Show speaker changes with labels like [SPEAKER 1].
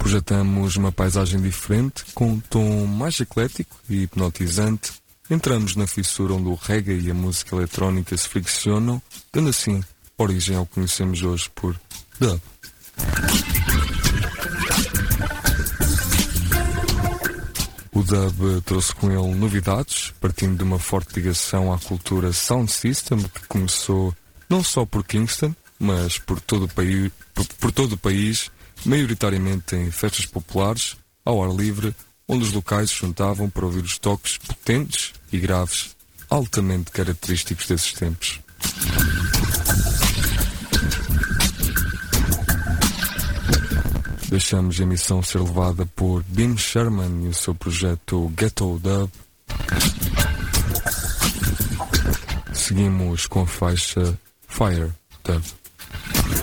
[SPEAKER 1] Projetamos uma paisagem diferente, com um tom mais eclético e hipnotizante. Entramos na fissura onde o reggae e a música eletrónica se friccionam, dando assim origem ao que conhecemos hoje por dub. O dub trouxe com ele novidades, partindo de uma forte ligação à cultura sound system, que começou não só por Kingston, mas por todo o país, maioritariamente em festas populares, ao ar livre, onde os locais se juntavam para ouvir os toques potentes e graves, altamente característicos desses tempos. Deixamos a emissão ser levada por Beam Sherman e o seu projeto Ghetto Dub. Seguimos com a faixa Fire Dub.